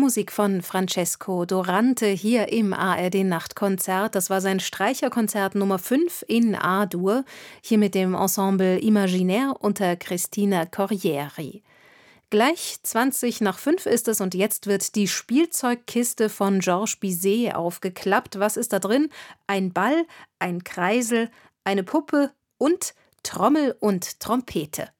Musik von Francesco Dorante hier im ARD-Nachtkonzert. Das war sein Streicherkonzert Nummer 5 in A-Dur, hier mit dem Ensemble Imaginaire unter Cristina Corrieri. Gleich 20 nach 5 ist es und jetzt wird die Spielzeugkiste von Georges Bizet aufgeklappt. Was ist da drin? Ein Ball, ein Kreisel, eine Puppe und Trommel und Trompete.